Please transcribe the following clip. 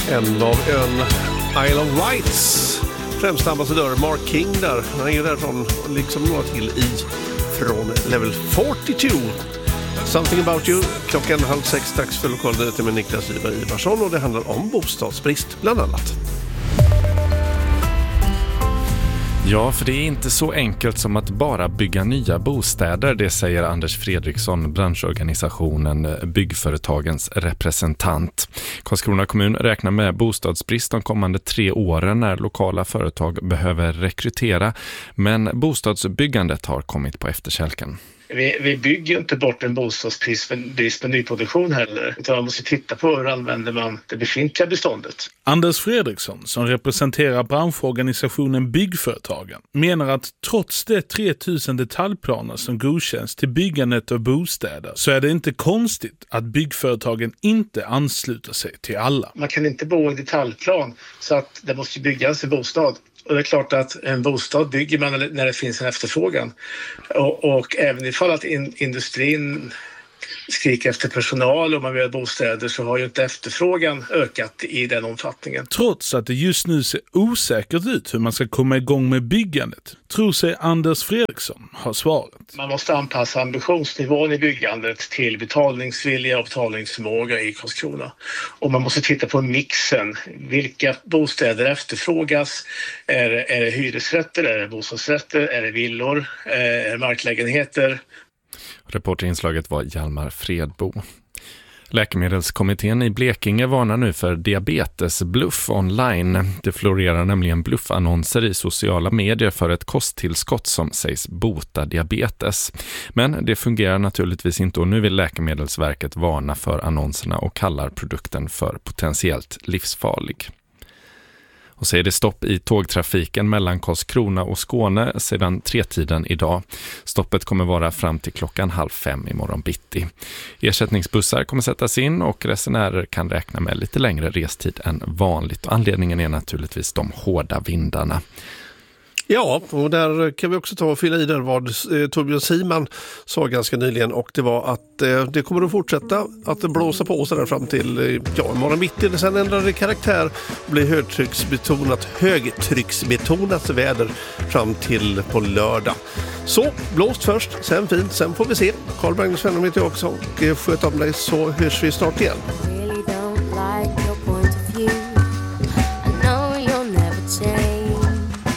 En av ön Isle of Wights främsta ambassadör Mark King där. Han är ju därifrån, liksom några till från level 42. Something about you. Klockan 5:30, dags för lokalnyheter med Niklas Ivarsson, och det handlar om bostadsbrist bland annat. Ja, för det är inte så enkelt som att bara bygga nya bostäder, det säger Anders Fredriksson, branschorganisationen Byggföretagens representant. Karlskrona kommun räknar med bostadsbrist de kommande 3 åren när lokala företag behöver rekrytera, men bostadsbyggandet har kommit på efterkälken. Vi bygger inte bort en bostadsbrist med nyproduktion heller, utan man måste titta på hur använder man det befintliga beståndet. Anders Fredriksson, som representerar branschorganisationen Byggföretagen, menar att trots de 3000 detaljplaner som godkänns till byggandet av bostäder så är det inte konstigt att byggföretagen inte ansluter sig till alla. Man kan inte bo i detaljplan, så att det måste byggas en bostad. Och det är klart att en bostad bygger man när det finns en efterfrågan. Och även ifall att industrin skriker efter personal och man vill ha bostäder, så har ju inte efterfrågan ökat i den omfattningen. Trots att det just nu ser osäkert ut hur man ska komma igång med byggandet, tror sig Anders Fredriksson ha svaret. Man måste anpassa ambitionsnivån i byggandet till betalningsvilja och betalningsförmåga i Karlskrona. Och man måste titta på mixen. Vilka bostäder efterfrågas? Är det hyresrätter? Är det bostadsrätter? Är det villor? Är det marklägenheter? Reporterinslaget var Hjalmar Fredbo. Läkemedelskommittén i Blekinge varnar nu för diabetesbluff online. Det florerar nämligen bluffannonser i sociala medier för ett kosttillskott som sägs bota diabetes. Men det fungerar naturligtvis inte, och nu vill Läkemedelsverket varna för annonserna och kallar produkten för potentiellt livsfarlig. Och så är det stopp i tågtrafiken mellan Karlskrona och Skåne sedan 3-tiden idag. Stoppet kommer vara fram till klockan 4:30 imorgon bitti. Ersättningsbussar kommer sättas in och resenärer kan räkna med lite längre restid än vanligt. Anledningen är naturligtvis de hårda vindarna. Ja, och där kan vi också ta och fylla i där vad Torbjörn Siman sa ganska nyligen, och det var att det kommer att fortsätta att blåsa på så där fram till imorgon bitti. Sen ändrar det karaktär och blir högtrycksbetonat väder fram till på lördag. Så, blåst först, sen fint, sen får vi se. Carl Magnus Wennerholm heter jag också, och sköt om dig, så hörs vi snart igen.